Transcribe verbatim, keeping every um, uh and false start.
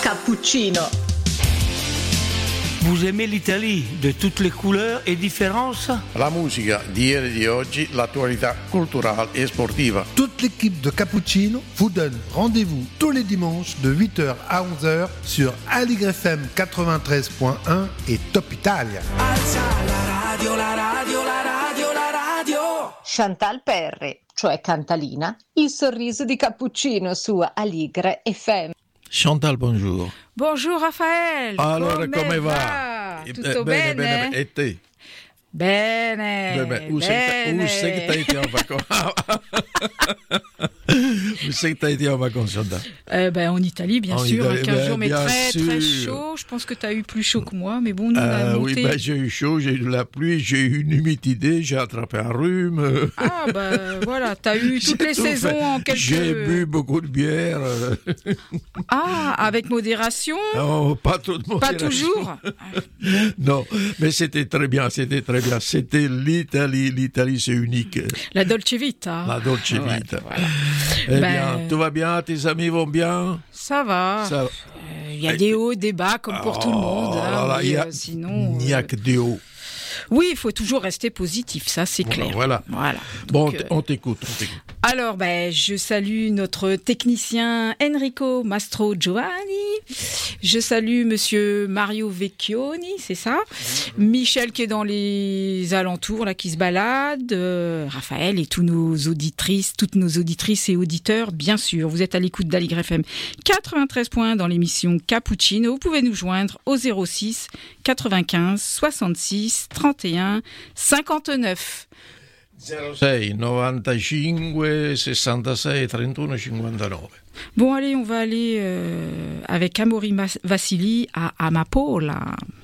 Cappuccino. Vous aimez l'Italie de toutes les couleurs et différences? La musica di ieri e di oggi, l'attualità culturale e sportiva. Toute l'équipe de Cappuccino vous donne rendez-vous tous les dimanches de huit heures à onze heures sur Aligre F M quatre-vingt-treize point un et Top Italia. Alza la radio, la radio, la radio, la radio. Chantal Perry, cioè Cantalina, il sorriso di Cappuccino su Aligre F M. Chantal, bonjour. Bonjour Raffaele. Allora, come, come va? va? Tutto bene, bene? bene, e te? Bene, Bene, où c'est que tu as été en vacances? Où c'est que tu as été en vacances, Chantal? euh, ben, En Italie, bien en sûr, Italie, quinze ben, jours, mais très sûr. très chaud. Je pense que tu as eu plus chaud que moi, mais bon, nous, on a euh, monté... Oui, ben, j'ai eu chaud, j'ai eu de la pluie, j'ai eu une humidité, j'ai attrapé un rhume. Ah, ben voilà, tu as eu toutes les saisons fait. en quelques... J'ai bu beaucoup de bière. Ah, avec modération? Non, pas tout de Pas toujours? Non, mais c'était très bien, c'était très bien. C'était l'Italie, l'Italie c'est unique. La Dolce Vita. La Dolce Vita. Ouais, voilà. Eh Ben, bien, tout va bien, tes amis vont bien? Ça va. Ça... Il euh, y a des hauts, des bas, comme pour oh, tout le monde. Hein, là, là, mais, y a... euh, sinon, il n'y a euh... que des hauts. Oui, il faut toujours rester positif, ça c'est voilà, clair. Voilà. voilà. Bon, Donc, euh... on t'écoute, on t'écoute. Alors, ben, je salue notre technicien Enrico Mastro Giovanni. Je salue monsieur Mario Vecchioni, c'est ça. Michel qui est dans les alentours, là, qui se balade. Euh, Raphaël et tous nos auditrices, toutes nos auditrices et auditeurs, bien sûr. Vous êtes à l'écoute d'Aligre F M quatre-vingt-treize points dans l'émission Cappuccino. Vous pouvez nous joindre au zéro six quatre-vingt-quinze soixante-six trente et un cinquante-neuf. zéro six novantacinque sessantasei trentuno cinquantanove. Bon, allez, on va aller euh, avec Amaury Vassili à Amapola.